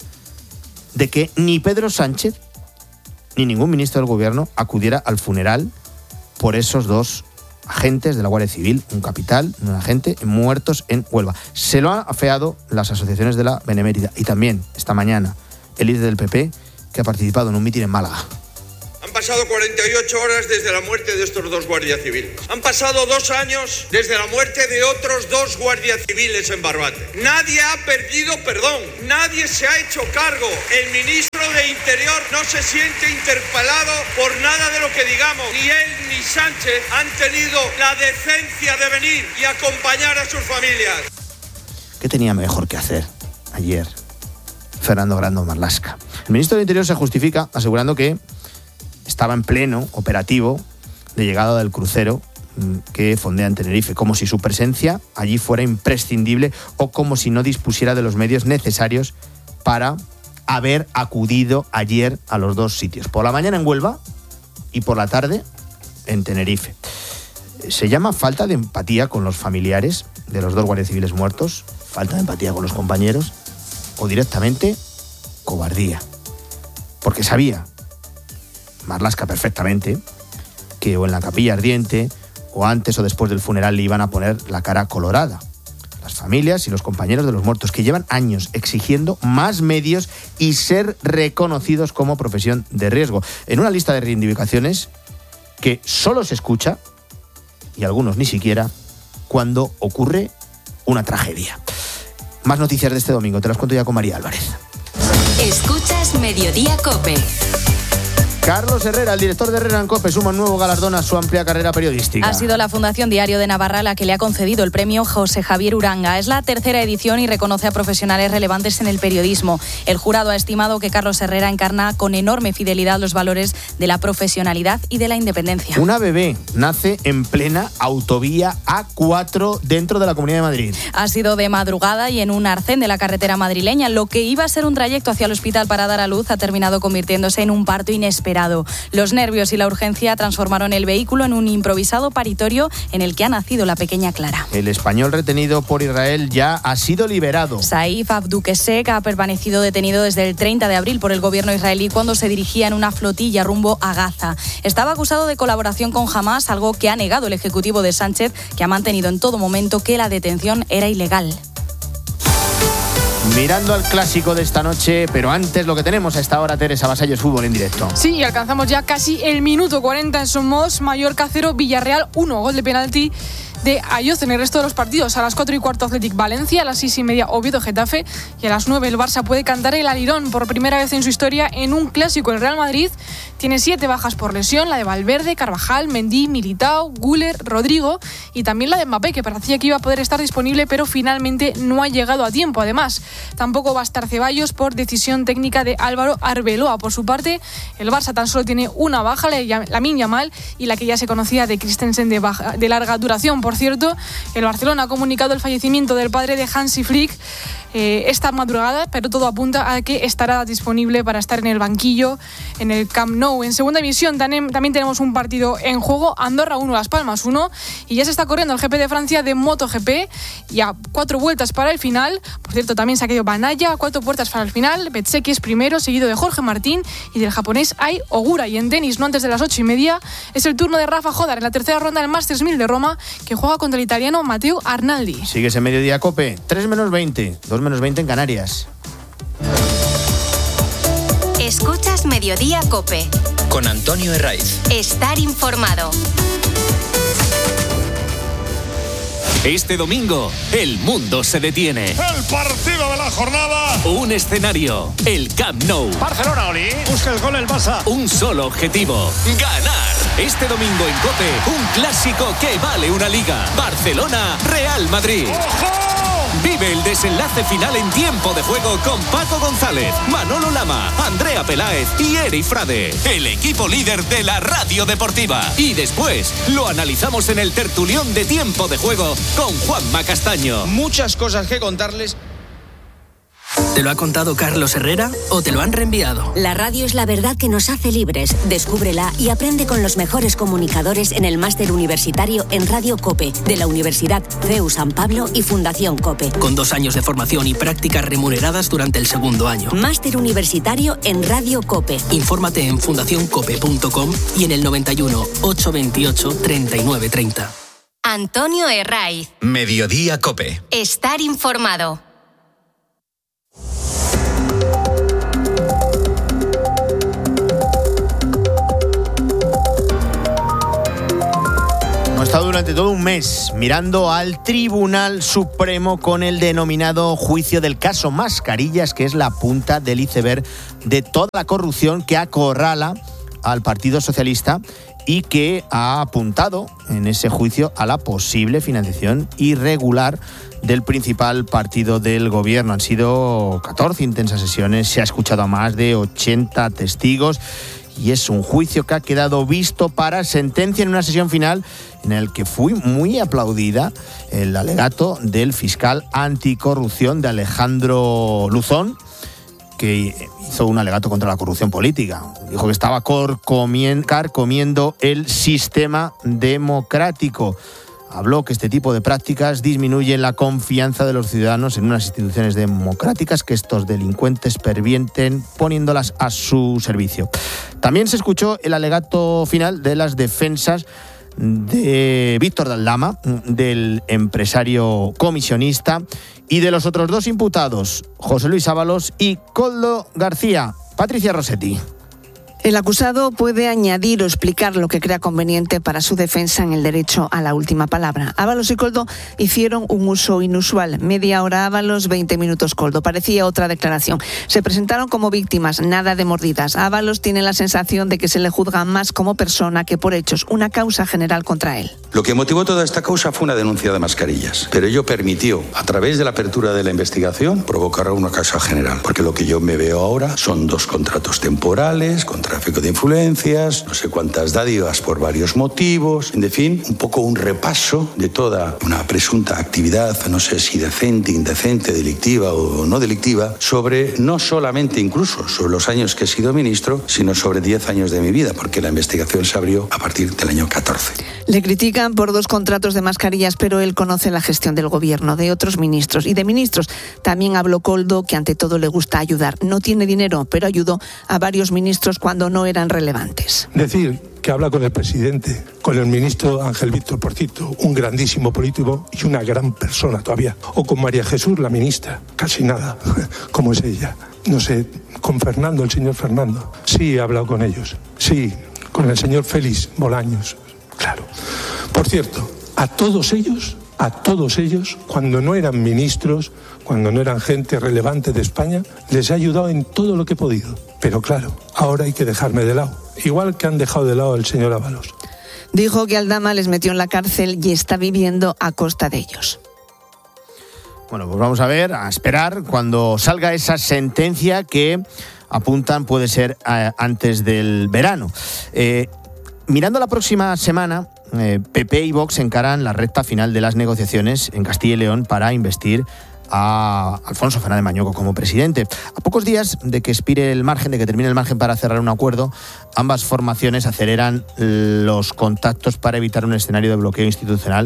de que ni Pedro Sánchez ni ningún ministro del gobierno acudiera al funeral por esos dos agentes de la Guardia Civil, un capital, un agente, muertos en Huelva. Se lo han afeado las asociaciones de la Benemérita y también, esta mañana, el líder del P P, que ha participado en un mitin en Málaga. Han pasado cuarenta y ocho horas desde la muerte de estos dos guardias civiles. Han pasado dos años desde la muerte de otros dos guardias civiles en Barbate. Nadie ha perdido perdón, nadie se ha hecho cargo. El ministro de Interior no se siente interpelado por nada de lo que digamos. Ni él ni Sánchez han tenido la decencia de venir y acompañar a sus familias. ¿Qué tenía mejor que hacer ayer Fernando Grande Marlaska? El ministro de Interior se justifica asegurando que estaba en pleno operativo de llegada del crucero que fondea en Tenerife, como si su presencia allí fuera imprescindible o como si no dispusiera de los medios necesarios para haber acudido ayer a los dos sitios, por la mañana en Huelva y por la tarde en Tenerife. Se llama falta de empatía con los familiares de los dos guardias civiles muertos, falta de empatía con los compañeros o directamente cobardía, porque sabía Marlaska perfectamente que o en la capilla ardiente o antes o después del funeral le iban a poner la cara colorada. Las familias y los compañeros de los muertos, que llevan años exigiendo más medios y ser reconocidos como profesión de riesgo, en una lista de reivindicaciones que solo se escucha, y algunos ni siquiera, cuando ocurre una tragedia. Más noticias de este domingo, te las cuento ya con María Álvarez. Escuchas Mediodía COPE. Carlos Herrera, el director de Herrera en COPE, suma un nuevo galardón a su amplia carrera periodística. Ha sido la Fundación Diario de Navarra la que le ha concedido el premio José Javier Uranga. Es la tercera edición y reconoce a profesionales relevantes en el periodismo. El jurado ha estimado que Carlos Herrera encarna con enorme fidelidad los valores de la profesionalidad y de la independencia. Una bebé nace en plena autovía A cuatro dentro de la Comunidad de Madrid. Ha sido de madrugada y en un arcén de la carretera madrileña. Lo que iba a ser un trayecto hacia el hospital para dar a luz ha terminado convirtiéndose en un parto inesperado. Los nervios y la urgencia transformaron el vehículo en un improvisado paritorio en el que ha nacido la pequeña Clara. El español retenido por Israel ya ha sido liberado. Saif Abdukesek ha permanecido detenido desde el treinta de abril por el gobierno israelí cuando se dirigía en una flotilla rumbo a Gaza. Estaba acusado de colaboración con Hamás, algo que ha negado el ejecutivo de Sánchez, que ha mantenido en todo momento que la detención era ilegal. Mirando al clásico de esta noche, pero antes lo que tenemos a esta hora, Teresa Vasallos, fútbol en directo. Sí, y alcanzamos ya casi el minuto cuarenta en Somos, Mallorca cero, Villarreal uno, gol de penalti de Ayoz. En el resto de los partidos, a las cuatro y cuarto Athletic Valencia, a las seis y media Oviedo Getafe y a las nueve el Barça puede cantar el alirón por primera vez en su historia en un clásico. El Real Madrid tiene siete bajas por lesión, la de Valverde, Carvajal, Mendy, Militao, Güler, Rodrigo y también la de Mbappé, que parecía que iba a poder estar disponible pero finalmente no ha llegado a tiempo. Además, tampoco va a estar Ceballos por decisión técnica de Álvaro Arbeloa. Por su parte, el Barça tan solo tiene una baja, la Lamine Yamal, y la que ya se conocía de Christensen de, baja, de larga duración. Por cierto, el Barcelona ha comunicado el fallecimiento del padre de Hansi Flick, eh, esta madrugada, pero todo apunta a que estará disponible para estar en el banquillo en el Camp Nou. En segunda división también, también tenemos un partido en juego, Andorra uno, Las Palmas uno, y ya se está corriendo el G P de Francia de MotoGP, y a cuatro vueltas para el final. Por cierto, también se ha quedado Banaya a cuatro vueltas para el final. Bezzecchi es primero, seguido de Jorge Martín y del japonés Ai Ogura. Y en tenis, no antes de las ocho y media, es el turno de Rafa Jodar en la tercera ronda del Masters mil de Roma, que juega contra el italiano Matteo Arnaldi. Sigues en Mediodía Cope, tres menos veinte, dos menos veinte en Canarias. Escuchas Mediodía Cope. Con Antonio Herraiz. Estar informado. Este domingo, el mundo se detiene. El partido de la jornada. Un escenario, el Camp Nou. Barcelona, Oli. Busca el gol el Barça. Un solo objetivo, ganar. Este domingo en COPE, un clásico que vale una liga. Barcelona-Real Madrid. ¡Ojo! Vive el desenlace final en tiempo de juego con Paco González, Manolo Lama, Andrea Peláez y Eri Frade, el equipo líder de la radio deportiva. Y después lo analizamos en el tertulión de tiempo de juego con Juanma Castaño. Muchas cosas que contarles. ¿Te lo ha contado Carlos Herrera o te lo han reenviado? La radio es la verdad que nos hace libres. Descúbrela y aprende con los mejores comunicadores en el máster universitario en Radio COPE de la Universidad C E U San Pablo y Fundación COPE. Con dos años de formación y prácticas remuneradas durante el segundo año. Máster universitario en Radio COPE. Infórmate en fundación cope punto com y en el noventa y uno, ochocientos veintiocho, treinta y nueve treinta. Antonio Herraiz. Mediodía Cope. Estar informado. Hemos estado durante todo un mes mirando al Tribunal Supremo con el denominado juicio del caso Mascarillas, que es la punta del iceberg de toda la corrupción que acorrala al Partido Socialista y que ha apuntado en ese juicio a la posible financiación irregular del principal partido del gobierno. Han sido catorce intensas sesiones, se ha escuchado a más de ochenta testigos y es un juicio que ha quedado visto para sentencia en una sesión final en el que fue muy aplaudida el alegato del fiscal anticorrupción de Alejandro Luzón, que hizo un alegato contra la corrupción política. Dijo que estaba carcomiendo el sistema democrático. Habló que este tipo de prácticas disminuyen la confianza de los ciudadanos en unas instituciones democráticas que estos delincuentes pervierten poniéndolas a su servicio. También se escuchó el alegato final de las defensas de Víctor Daldama, del empresario comisionista, y de los otros dos imputados, José Luis Ábalos y Koldo García. Patricia Rossetti. El acusado puede añadir o explicar lo que crea conveniente para su defensa en el derecho a la última palabra. Ábalos y Koldo hicieron un uso inusual. Media hora Ábalos, veinte minutos Koldo. Parecía otra declaración. Se presentaron como víctimas, nada de mordidas. Ábalos tiene la sensación de que se le juzga más como persona que por hechos, una causa general contra él. Lo que motivó toda esta causa fue una denuncia de mascarillas, pero ello permitió, a través de la apertura de la investigación, provocar una causa general, porque lo que yo me veo ahora son dos contratos temporales, contra tráfico de influencias, no sé cuántas dádivas por varios motivos, en fin, un poco un repaso de toda una presunta actividad, no sé si decente, indecente, delictiva o no delictiva, sobre no solamente incluso sobre los años que he sido ministro, sino sobre diez años de mi vida, porque la investigación se abrió a partir del año catorce. Le critican por dos contratos de mascarillas, pero él conoce la gestión del gobierno, de otros ministros y de ministros. También habló Koldo, que ante todo le gusta ayudar. No tiene dinero, pero ayudó a varios ministros cuando no eran relevantes. Decir que habla con el presidente, con el ministro Ángel Víctor Porcito, un grandísimo político y una gran persona todavía, o con María Jesús, la ministra, casi nada, como es ella. No sé, con Fernando, el señor Fernando, sí he hablado con ellos, sí, con el señor Félix Bolaños, claro. Por cierto, a todos ellos, a todos ellos, cuando no eran ministros, cuando no eran gente relevante de España, les he ayudado en todo lo que he podido. Pero claro, ahora hay que dejarme de lado, igual que han dejado de lado al señor Ábalos. Dijo que Aldama les metió en la cárcel y está viviendo a costa de ellos. Bueno, pues vamos a ver, a esperar cuando salga esa sentencia que apuntan puede ser eh, antes del verano. Eh, mirando la próxima semana, eh, P P y Vox encaran la recta final de las negociaciones en Castilla y León para investir a Alfonso Fernández Mañueco como presidente. A pocos días de que expire el margen, de que termine el margen para cerrar un acuerdo, ambas formaciones aceleran los contactos para evitar un escenario de bloqueo institucional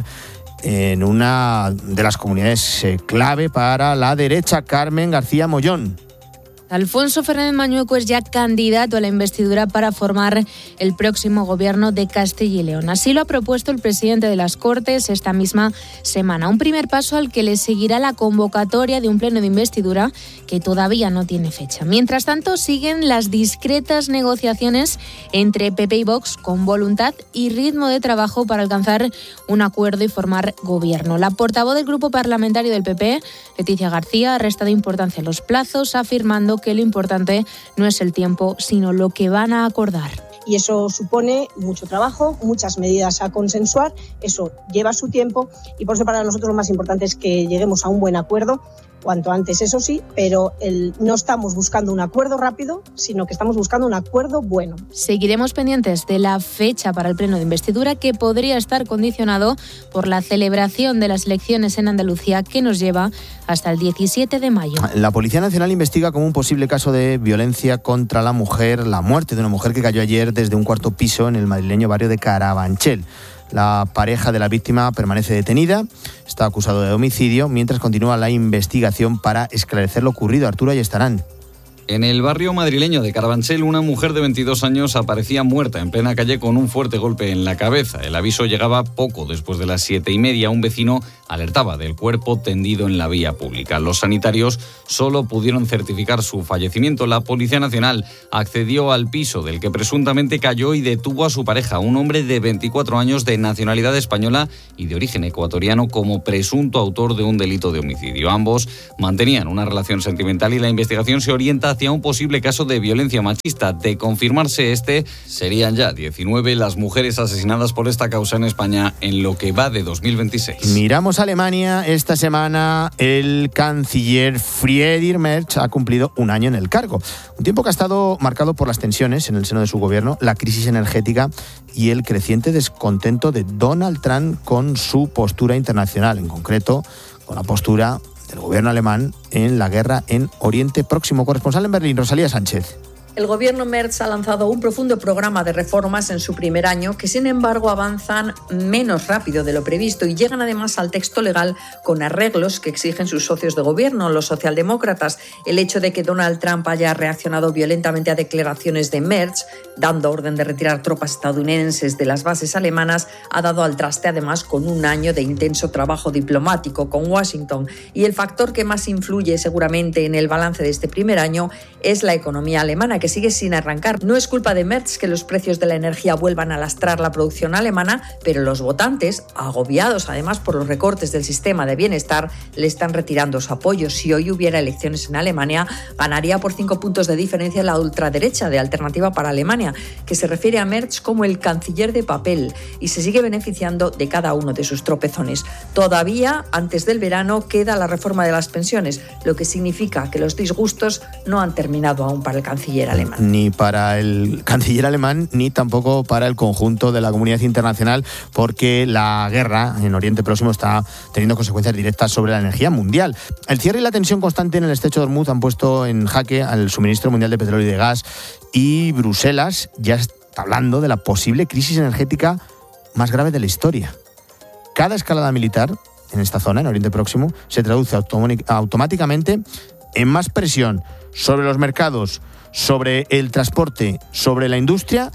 en una de las comunidades clave para la derecha. Carmen García Mollón. Alfonso Fernández Mañueco es ya candidato a la investidura para formar el próximo gobierno de Castilla y León. Así lo ha propuesto el presidente de las Cortes esta misma semana. Un primer paso al que le seguirá la convocatoria de un pleno de investidura que todavía no tiene fecha. Mientras tanto, siguen las discretas negociaciones entre P P y Vox con voluntad y ritmo de trabajo para alcanzar un acuerdo y formar gobierno. La portavoz del grupo parlamentario del P P, Leticia García, ha restado importancia a los plazos, afirmando que lo importante no es el tiempo, sino lo que van a acordar. Y eso supone mucho trabajo, muchas medidas a consensuar, eso lleva su tiempo y por eso para nosotros lo más importante es que lleguemos a un buen acuerdo, cuanto antes, eso sí, pero el, no estamos buscando un acuerdo rápido, sino que estamos buscando un acuerdo bueno. Seguiremos pendientes de la fecha para el pleno de investidura, que podría estar condicionado por la celebración de las elecciones en Andalucía, que nos lleva hasta el diecisiete de mayo. La Policía Nacional investiga como un posible caso de violencia contra la mujer la muerte de una mujer que cayó ayer desde un cuarto piso en el madrileño barrio de Carabanchel. La pareja de la víctima permanece detenida, está acusado de homicidio, mientras continúa la investigación para esclarecer lo ocurrido. Arturo Ayestarán. En el barrio madrileño de Carabanchel, una mujer de veintidós años aparecía muerta en plena calle con un fuerte golpe en la cabeza. El aviso llegaba poco después de las siete y media. Un vecino alertaba del cuerpo tendido en la vía pública. Los sanitarios solo pudieron certificar su fallecimiento. La Policía Nacional accedió al piso del que presuntamente cayó y detuvo a su pareja, un hombre de veinticuatro años de nacionalidad española y de origen ecuatoriano, como presunto autor de un delito de homicidio. Ambos mantenían una relación sentimental y la investigación se orienta hacia un posible caso de violencia machista. De confirmarse este, serían ya diecinueve las mujeres asesinadas por esta causa en España en lo que va de dos mil veintiséis. Miramos a Alemania. Esta semana el canciller Friedrich Merz ha cumplido un año en el cargo. Un tiempo que ha estado marcado por las tensiones en el seno de su gobierno, la crisis energética y el creciente descontento de Donald Trump con su postura internacional, en concreto con la postura del gobierno alemán en la guerra en Oriente Próximo. Corresponsal en Berlín, Rosalía Sánchez. El gobierno Merz ha lanzado un profundo programa de reformas en su primer año que, sin embargo, avanzan menos rápido de lo previsto y llegan además al texto legal con arreglos que exigen sus socios de gobierno, los socialdemócratas. El hecho de que Donald Trump haya reaccionado violentamente a declaraciones de Merz, dando orden de retirar tropas estadounidenses de las bases alemanas, ha dado al traste además con un año de intenso trabajo diplomático con Washington. Y el factor que más influye seguramente en el balance de este primer año es la economía alemana, que sigue sin arrancar. No es culpa de Merz que los precios de la energía vuelvan a lastrar la producción alemana, pero los votantes, agobiados además por los recortes del sistema de bienestar, le están retirando su apoyo. Si hoy hubiera elecciones en Alemania, ganaría por cinco puntos de diferencia la ultraderecha de Alternativa para Alemania, que se refiere a Merz como el canciller de papel y se sigue beneficiando de cada uno de sus tropezones. Todavía, antes del verano, queda la reforma de las pensiones, lo que significa que los disgustos no han terminado aún para el canciller alemán. Ni para el canciller alemán, ni tampoco para el conjunto de la comunidad internacional, porque la guerra en Oriente Próximo está teniendo consecuencias directas sobre la energía mundial. El cierre y la tensión constante en el estrecho de Hormuz han puesto en jaque al suministro mundial de petróleo y de gas, y Bruselas ya está hablando de la posible crisis energética más grave de la historia. Cada escalada militar en esta zona, en Oriente Próximo, se traduce automáticamente en más presión sobre los mercados, sobre el transporte, sobre la industria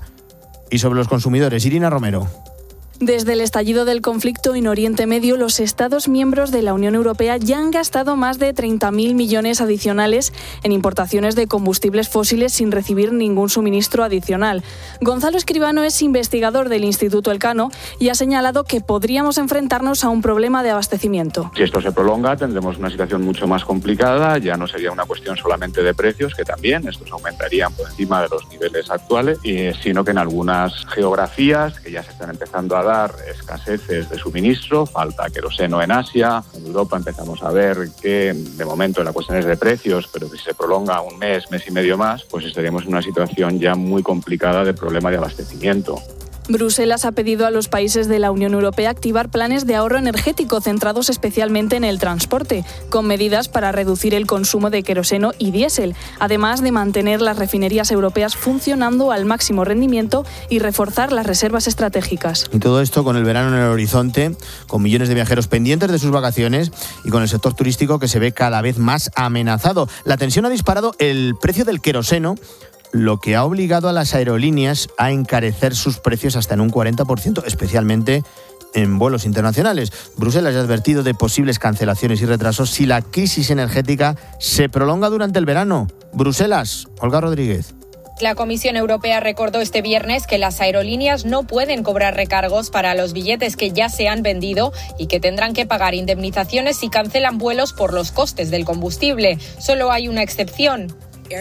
y sobre los consumidores. Irina Romero. Desde el estallido del conflicto en Oriente Medio, los Estados miembros de la Unión Europea ya han gastado más de treinta mil millones adicionales en importaciones de combustibles fósiles sin recibir ningún suministro adicional. Gonzalo Escribano es investigador del Instituto Elcano y ha señalado que podríamos enfrentarnos a un problema de abastecimiento. Si esto se prolonga, tendremos una situación mucho más complicada. Ya no sería una cuestión solamente de precios, que también estos aumentarían por encima de los niveles actuales, sino que en algunas geografías que ya se están empezando a dar escaseces de suministro, falta queroseno en Asia, en Europa empezamos a ver que de momento en las cuestiones de precios, pero que si se prolonga un mes, mes y medio más, pues estaríamos en una situación ya muy complicada de problema de abastecimiento. Bruselas ha pedido a los países de la Unión Europea activar planes de ahorro energético centrados especialmente en el transporte, con medidas para reducir el consumo de queroseno y diésel, además de mantener las refinerías europeas funcionando al máximo rendimiento y reforzar las reservas estratégicas. Y todo esto con el verano en el horizonte, con millones de viajeros pendientes de sus vacaciones y con el sector turístico que se ve cada vez más amenazado. La tensión ha disparado el precio del queroseno, lo que ha obligado a las aerolíneas a encarecer sus precios hasta en un cuarenta por ciento, especialmente en vuelos internacionales. Bruselas ha advertido de posibles cancelaciones y retrasos si la crisis energética se prolonga durante el verano. Bruselas, Olga Rodríguez. La Comisión Europea recordó este viernes que las aerolíneas no pueden cobrar recargos para los billetes que ya se han vendido y que tendrán que pagar indemnizaciones si cancelan vuelos por los costes del combustible. Solo hay una excepción.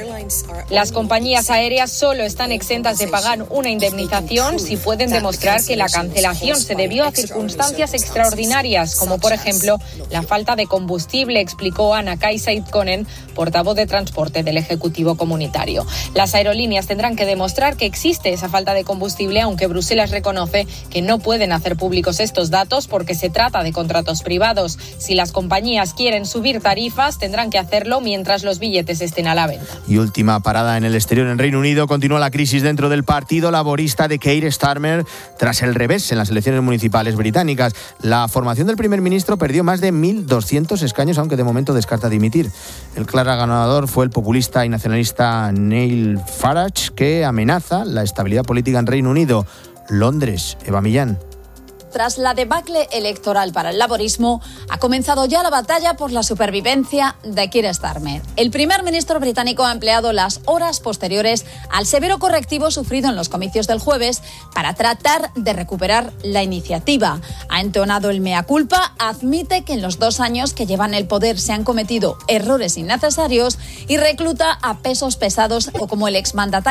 Las compañías aéreas solo están exentas de pagar una indemnización si pueden demostrar que la cancelación se debió a circunstancias extraordinarias, como por ejemplo la falta de combustible, explicó Anna-Kaisa Ikonen, portavoz de transporte del Ejecutivo Comunitario. Las aerolíneas tendrán que demostrar que existe esa falta de combustible, aunque Bruselas reconoce que no pueden hacer públicos estos datos porque se trata de contratos privados. Si las compañías quieren subir tarifas, tendrán que hacerlo mientras los billetes estén a la venta. Y última parada en el exterior, en Reino Unido, continúa la crisis dentro del partido laborista de Keir Starmer tras el revés en las elecciones municipales británicas. La formación del primer ministro perdió más de mil doscientos escaños, aunque de momento descarta dimitir. El claro ganador fue el populista y nacionalista Nigel Farage, que amenaza la estabilidad política en Reino Unido. Londres, Eva Millán. Tras la debacle electoral para el laborismo, ha comenzado ya la batalla por la supervivencia de Keir Starmer. El primer ministro británico ha empleado las horas posteriores al severo correctivo sufrido en los comicios del jueves para tratar de recuperar la iniciativa. Ha entonado el mea culpa, admite que en los dos años que llevan el poder se han cometido errores innecesarios y recluta a pesos pesados o como el exmandatario